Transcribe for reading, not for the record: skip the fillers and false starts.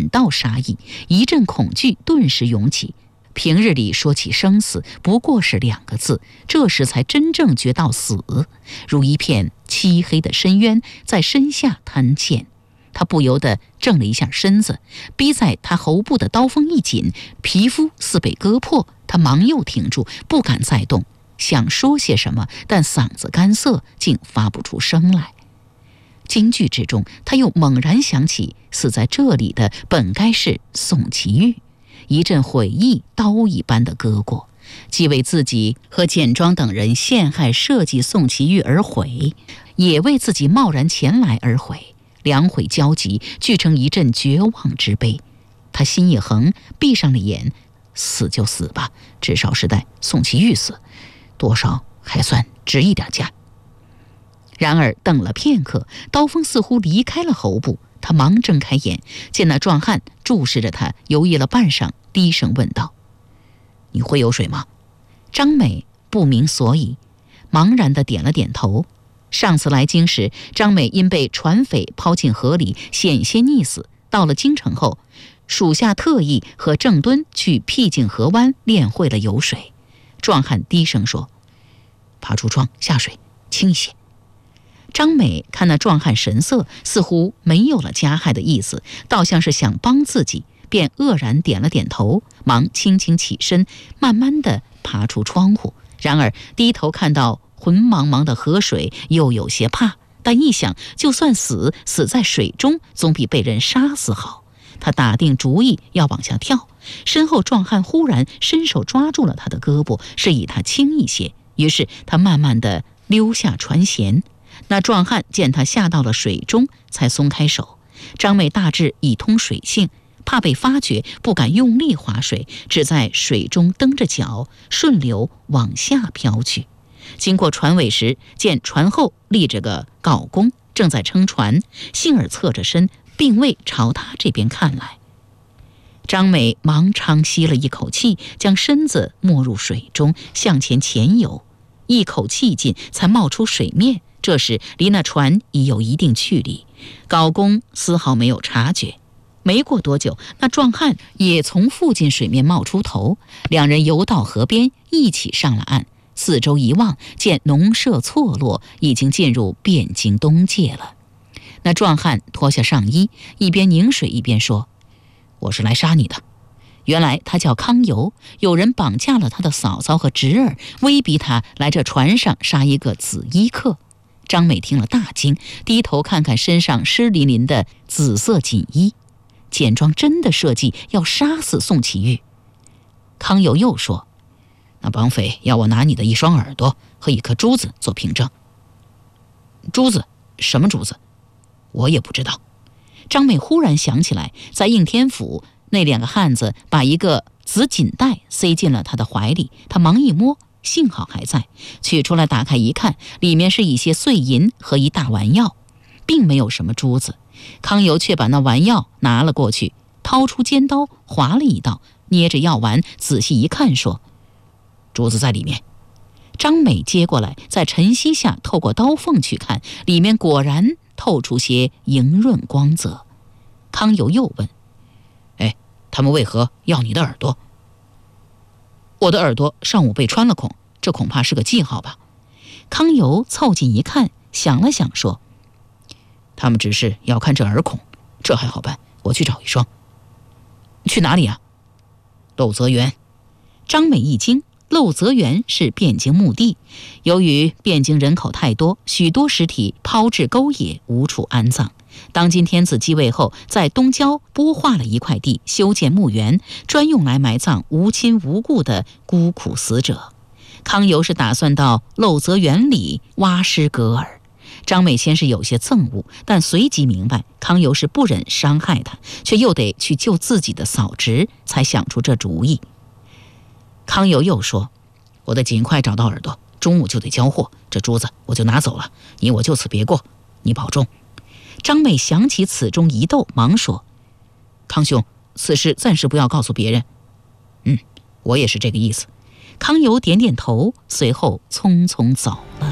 到杀意，一阵恐惧顿时涌起。平日里说起生死不过是2个字，这时才真正觉到死，如一片漆黑的深渊在身下坍陷。他不由得正了一下身子，逼在他喉部的刀锋一紧，皮肤似被割破。他忙又停住，不敢再动，想说些什么，但嗓子干涩，竟发不出声来。惊惧之中，他又猛然想起死在这里的本该是宋祁钰，一阵悔意刀一般的割过，既为自己和简庄等人陷害设计宋祁钰而悔，也为自己贸然前来而悔，两悔交集，聚成一阵绝望之悲。他心一横，闭上了眼，死就死吧，至少是待宋祁钰死，多少还算值一点价。然而等了片刻，刀锋似乎离开了喉部，他忙睁开眼，见那壮汉注视着他，犹豫了半晌，低声问道：“你会游水吗？”张美不明所以，茫然地点了点头。上次来京时，张美因被船匪抛进河里，险些溺死。到了京城后，属下特意和郑敦去僻静河湾练会了游水。壮汉低声说：“爬出窗下水，轻一些。”张美看那壮汉神色，似乎没有了加害的意思，倒像是想帮自己，便愕然点了点头，忙轻轻起身，慢慢地爬出窗户。然而低头看到浑茫茫的河水，又有些怕，但一想就算死在水中，总比被人杀死好。他打定主意要往下跳，身后壮汉忽然伸手抓住了他的胳膊，示意他轻一些。于是他慢慢地溜下船舷。那壮汉见他下到了水中，才松开手。张美大致已通水性，怕被发觉，不敢用力划水，只在水中蹬着脚，顺流往下飘去。经过船尾时，见船后立着个镐工，正在撑船，幸而侧着身，并未朝他这边看来。张美忙长吸了一口气，将身子没入水中，向前潜游，一口气尽，才冒出水面。这时离那船已有一定距离，镐工丝毫没有察觉。没过多久，那壮汉也从附近水面冒出头，两人游到河边，一起上了岸。四周一望，见农舍错落，已经进入汴京冬季了。那壮汉脱下上衣，一边拧水一边说：“我是来杀你的。”原来他叫康由，有人绑架了他的嫂嫂和侄儿，威逼他来这船上杀一个紫衣客。张美听了大惊，低头看看身上湿淋淋的紫色锦衣，简庄真的设计要杀死宋祁钰。康由又说：“那绑匪要我拿你的一双耳朵和一颗珠子做凭证。”珠子？什么珠子？我也不知道。张美忽然想起来，在应天府那2个汉子把一个紫锦带塞进了他的怀里，他忙一摸，幸好还在，取出来打开一看，里面是一些碎银和一大丸药，并没有什么珠子。康由却把那丸药拿了过去，掏出尖刀划了一道，捏着药丸仔细一看，说：“珠子在里面。”张美接过来，在晨曦下透过刀缝去看，里面果然透出些莹润光泽。康由又问：“他们为何要你的耳朵？”“我的耳朵上午被穿了孔，这恐怕是个记号吧。”康由凑近一看，想了想说：“他们只是要看这耳孔，这还好办，我去找一双。”“去哪里啊？”“陋泽园。”张美一惊，陋泽园是汴京墓地，由于汴京人口太多，许多尸体抛至沟野，无处安葬。当今天子继位后，在东郊拨划了一块地，修建墓园，专用来埋葬无亲无故的孤苦死者。康由是打算到陋泽园里挖尸割耳。张美先是有些憎恶，但随即明白康由是不忍伤害他，却又得去救自己的嫂侄，才想出这主意。康由又说：“我得尽快找到耳朵，中午就得交货，这珠子我就拿走了，你我就此别过，你保重。”张美想起此中一斗，忙说：“康兄，此事暂时不要告诉别人。”“我也是这个意思。”康由点点头，随后匆匆走了。